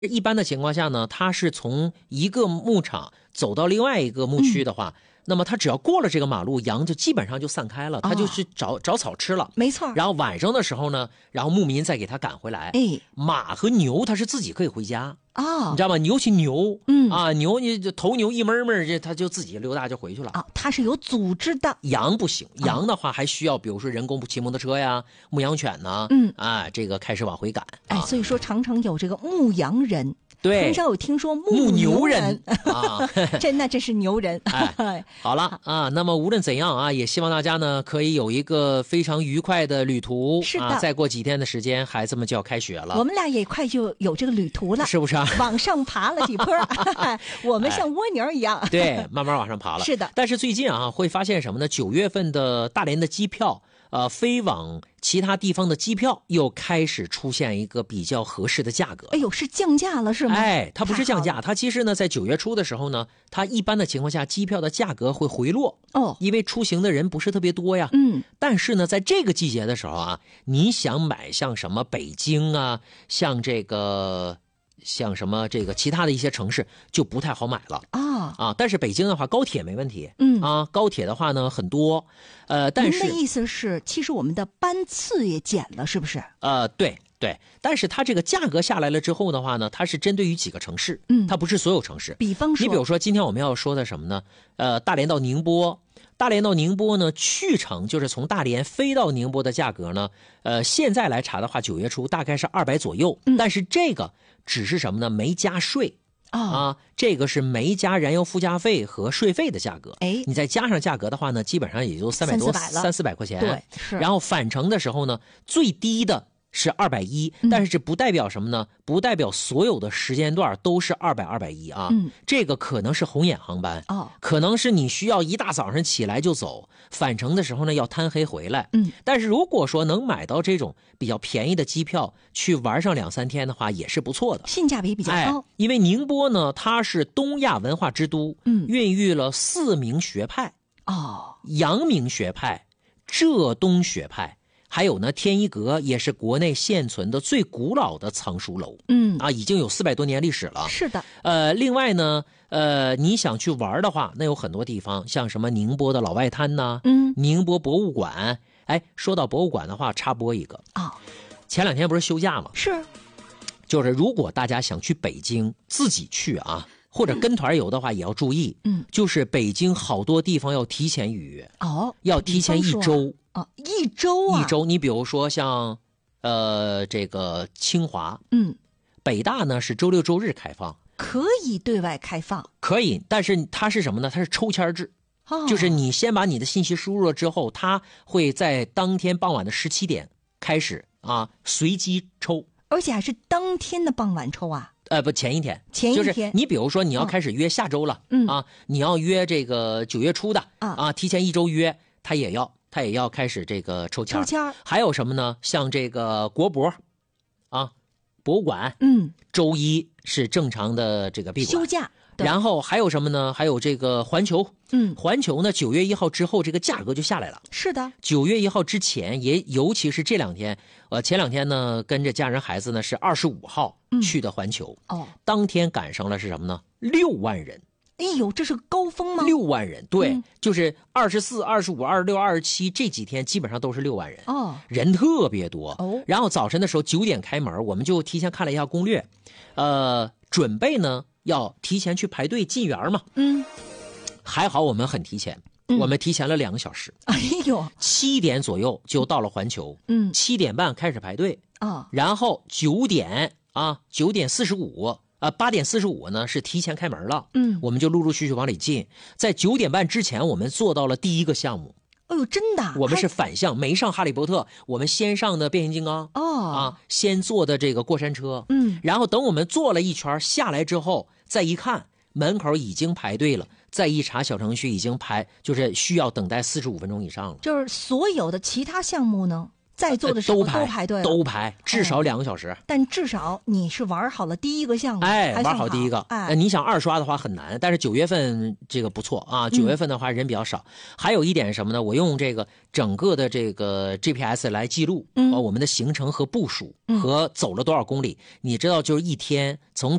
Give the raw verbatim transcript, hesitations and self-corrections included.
一般的情况下呢，它是从一个牧场走到另外一个牧区的话，嗯、那么它只要过了这个马路，羊就基本上就散开了，它就去找、哦、找草吃了。 没错。 然后晚上的时候呢，然后牧民再给它赶回来。 哎， 马和牛它是自己可以回家。 啊、 哦，你知道吗？尤其牛， 嗯啊，牛你就头牛一闷闷，这它就自己溜达就回去了啊。它是有组织的。 羊不行，羊的话还需要，比如说人工骑摩托车呀、牧羊犬呐， 嗯啊，这个开始往回赶。 哎， 啊、 所以说常常有这个牧羊人。 对， 很少有听说牧牛人啊， 这那真是牛人。 哎，好了啊，那么无论怎样啊，也希望大家呢可以有一个非常愉快的旅途。 是的， 啊、再过几天的时间，孩子们就要开学了。 我们俩也快就有这个旅途了， 是不是啊？ 往上爬了几坡，我们像蜗牛一样。 哎、对，慢慢往上爬了。 是的， 但是最近啊，会发现什么呢？九月份的大连的机票。呃，飞往其他地方的机票又开始出现一个比较合适的价格。 哎呦，是降价了是吗？ 哎，它不是降价，它其实呢，在九月初的时候呢，它一般的情况下，机票的价格会回落哦， 因为出行的人不是特别多呀。 嗯， 但是呢，在这个季节的时候啊，你想买像什么北京啊，像这个。像什么这个其他的一些城市就不太好买了啊啊！但是北京的话，高铁没问题， 嗯啊，高铁的话呢很多，呃，但是您的意思是，其实我们的班次也减了，是不是？ 呃，对对，但是它这个价格下来了之后的话呢，它是针对于几个城市， 嗯， 它不是所有城市。 比方说， 你比如说今天我们要说的什么呢？呃，大连到宁波。大连到宁波呢，去程就是从大连飞到宁波的价格呢，呃，现在来查的话，九月初大概是二百左右， 嗯、 但是这个只是什么呢？没加税、 哦、 啊，这个是没加燃油附加费和税费的价格。 哎， 你再加上价格的话呢，基本上也就三百多，三四百块钱。 对，是。 然后返程的时候呢，最低的。是二百一，但是这不代表什么呢？嗯、不代表所有的时间段都是二百二百一啊。 嗯， 这个可能是红眼航班哦， 可能是你需要一大早上起来就走，返程的时候呢要贪黑回来。 嗯， 但是如果说能买到这种比较便宜的机票去玩上两三天的话，也是不错的， 性价比比较高。 哎、因为宁波呢，它是东亚文化之都， 嗯， 孕育了四名学派哦， 阳明学派、浙东学派。还有呢，天一阁也是国内现存的最古老的藏书楼， 嗯啊，已经有四百多年历史了。 是的， 呃，另外呢，呃，你想去玩的话，那有很多地方，像什么宁波的老外滩呐， 嗯， 宁波博物馆。哎，说到博物馆的话，插播一个啊、哦， 前两天不是休假吗？ 是， 就是如果大家想去北京自己去啊，或者跟团游的话，也要注意， 嗯， 就是北京好多地方要提前预约， 哦， 要提前一周。 哦，一周啊， 一周。你比如说像，呃，这个清华， 嗯， 北大呢是周六周日开放， 可以对外开放， 可以，但是它是什么呢？它是抽签制， 哦、 就是你先把你的信息输入了之后，它会在当天傍晚的十七点开始啊，随机抽， 而且还是当天的傍晚抽啊。 呃，不，前一天， 前一天， 就是你比如说你要开始约下周了， 嗯啊，你要约这个九月初的啊啊，提前一周约，他也要。他也要开始这个抽签， 抽签还有什么呢？像这个国博，啊，博物馆， 嗯， 周一是正常的这个闭馆休假， 然后还有什么呢？还有这个环球， 嗯， 环球呢，九月一号之后这个价格就下来了。 是的， 九月一号之前也，尤其是这两天，呃，前两天呢，跟着家人孩子呢是二十五号去的环球， 嗯、哦， 当天赶上了是什么呢？六万人。 哎呦，这是高峰吗？ 六万人，对， 嗯、 就是二十四、二十五、二十六、二十七这几天基本上都是六万人， 哦， 人特别多。 哦， 然后早晨的时候九点开门，我们就提前看了一下攻略，呃，准备呢要提前去排队进园嘛。 嗯， 还好我们很提前， 嗯、 我们提前了两个小时。 哎呦， 七点左右就到了环球， 嗯， 七点半开始排队啊、哦， 然后九点啊，九点四十五。啊，八点四十五呢是提前开门了， 嗯， 我们就陆陆续续往里进。在九点半之前，我们做到了第一个项目。 哎呦，真的？ 我们是反向，没上哈利波特，我们先上的变形金刚。 哦， 啊，先坐的这个过山车， 嗯， 然后等我们坐了一圈下来之后，再一看门口已经排队了，再一查小程序已经排，就是需要等待四十五分钟以上了。 就是所有的其他项目呢？ 在座的时候都排都排队了， 都排，至少两个小时。 哎、但至少你是玩好了第一个项目， 哎，玩好第一个。 哎， 呃、你想二刷的话很难，但是九月份这个不错啊。九月份的话人比较少。嗯、还有一点是什么呢？我用这个整个的这个 G P S 来记录、嗯、我们的行程和部署和走了多少公里。嗯、你知道，就是一天从